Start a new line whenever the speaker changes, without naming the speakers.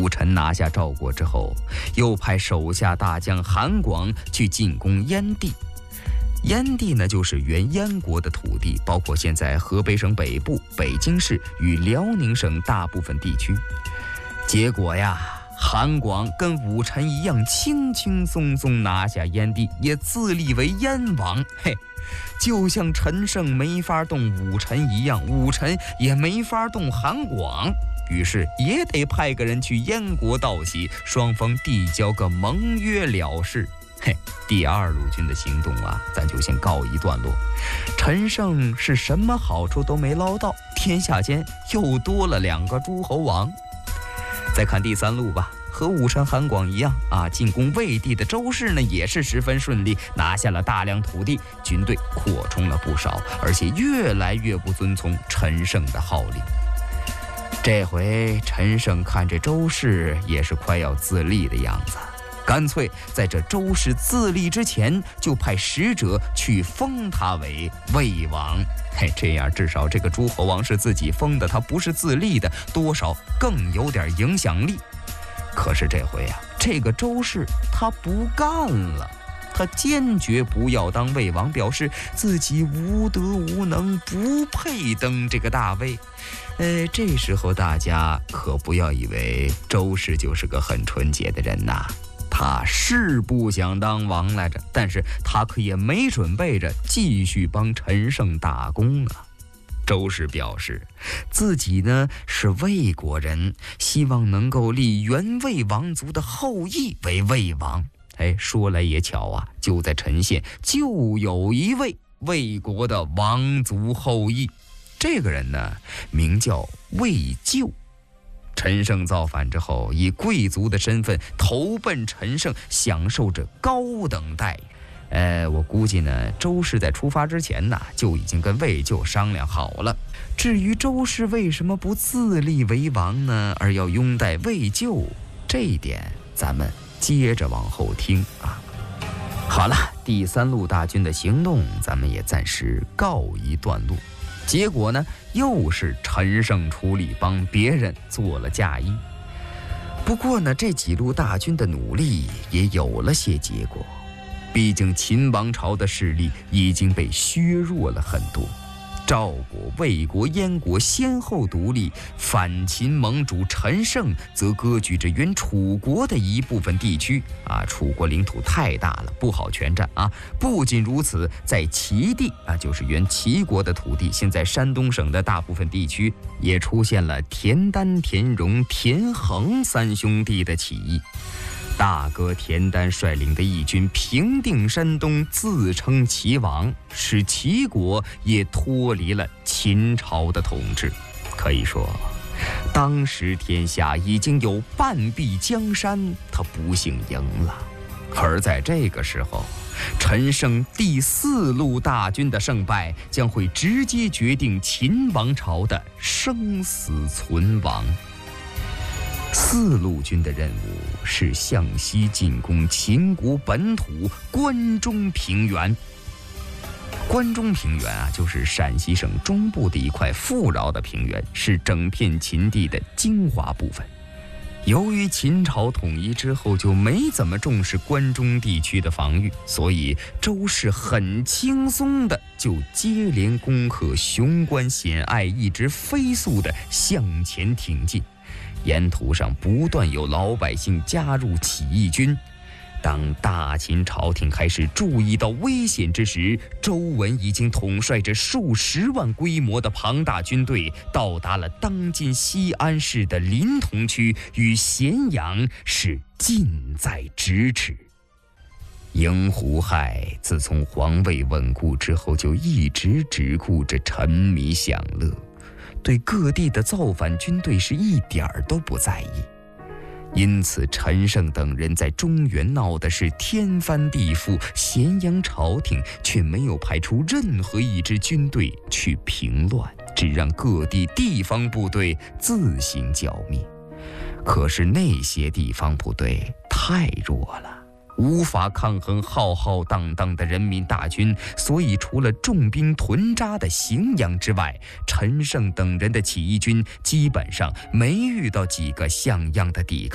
武臣拿下赵国之后，又派手下大将韩广去进攻燕地。燕地呢，就是原燕国的土地，包括现在河北省北部、北京市与辽宁省大部分地区。结果呀，韩广跟武臣一样，轻轻松松拿下燕地，也自立为燕王。就像陈胜没法动武臣一样，武臣也没法动韩广，于是也得派个人去燕国道喜，双方递交个盟约了事。第二路军的行动啊，咱就先告一段落。陈胜是什么好处都没捞到，天下间又多了2个诸侯王。再看第三路吧，和武臣韩广一样啊，进攻魏地的周氏呢也是十分顺利，拿下了大量土地，军队扩充了不少，而且越来越不遵从陈胜的号令。这回陈胜看这周氏也是快要自立的样子，干脆在这周氏自立之前就派使者去封他为魏王。这样至少这个诸侯王是自己封的，他不是自立的，多少更有点影响力。可是这回啊，这个周氏他不干了，他坚决不要当魏王，表示自己无德无能，不配登这个大位。这时候大家可不要以为周氏就是个很纯洁的人呐，他是不想当王来着，但是他可也没准备着继续帮陈胜打工啊。周氏表示自己呢是魏国人，希望能够立原魏王族的后裔为魏王。说来也巧啊，就在陈县就有一位魏国的王族后裔，这个人呢名叫魏咎。陈胜造反之后，以贵族的身份投奔陈胜，享受着高等待遇。我估计呢，周氏在出发之前呢，就已经跟魏咎商量好了。至于周氏为什么不自立为王呢，而要拥戴魏咎，这一点咱们接着往后听啊。好了，第三路大军的行动，咱们也暂时告一段落。结果呢，又是陈胜出力帮别人做了嫁衣。不过呢，这几路大军的努力也有了些结果，毕竟秦王朝的势力已经被削弱了很多。赵国、魏国、燕国先后独立，反秦盟主陈胜则割据着原楚国的一部分地区啊，楚国领土太大了，不好全占啊。不仅如此，在齐地啊，就是原齐国的土地，现在山东省的大部分地区也出现了田丹、田荣、田横3兄弟的起义。大哥田丹率领的义军平定山东，自称齐王，使齐国也脱离了秦朝的统治。可以说，当时天下已经有半壁江山，他不幸赢了。而在这个时候，陈胜第4路大军的胜败将会直接决定秦王朝的生死存亡。4路军的任务是向西进攻秦国本土关中平原。关中平原啊，就是陕西省中部的一块富饶的平原，是整片秦地的精华部分。由于秦朝统一之后就没怎么重视关中地区的防御，所以周氏很轻松的就接连攻克雄关险隘，一直飞速的向前挺进。沿途上不断有老百姓加入起义军。当大秦朝廷开始注意到危险之时，周文已经统帅着数十万规模的庞大军队，到达了当今西安市的临潼区，与咸阳是近在咫尺。赢胡亥自从皇位稳固之后，就一直只顾着沉迷享乐，对各地的造反军队是一点儿都不在意。因此陈胜等人在中原闹的是天翻地覆，咸阳朝廷却没有派出任何一支军队去平乱，只让各地地方部队自行剿灭。可是那些地方部队太弱了，无法抗衡浩浩荡荡的人民大军，所以除了重兵屯扎的荥阳之外，陈胜等人的起义军基本上没遇到几个像样的抵抗。